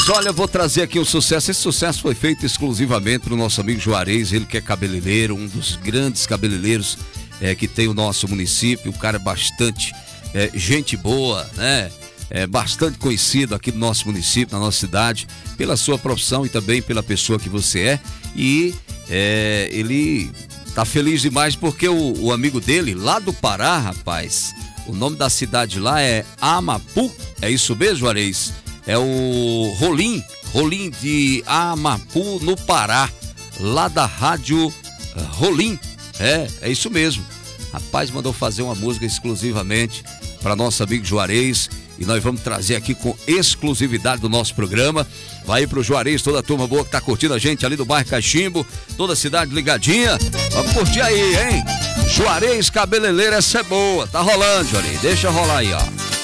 Olha, eu vou trazer aqui um sucesso. Esse sucesso foi feito exclusivamente pro nosso amigo Juarez, ele que é cabeleireiro, um dos grandes cabeleireiros que tem o nosso município, um cara bastante gente boa, né? Bastante conhecido aqui no nosso município, na nossa cidade, pela sua profissão e também pela pessoa que você é. E ele tá feliz demais porque o amigo dele, lá do Pará, rapaz, o nome da cidade lá é Amapu, é isso mesmo, Juarez? É o Rolim de Amapu, no Pará, lá da Rádio Rolim. É isso mesmo. Rapaz, mandou fazer uma música exclusivamente para nosso amigo Juarez e nós vamos trazer aqui com exclusividade do nosso programa. Vai pro Juarez, toda a turma boa que tá curtindo a gente ali do bairro Cachimbo, toda a cidade ligadinha. Vamos curtir aí, hein? Juarez Cabeleireiro, essa é boa. Tá rolando, Juarez. Deixa rolar aí, ó.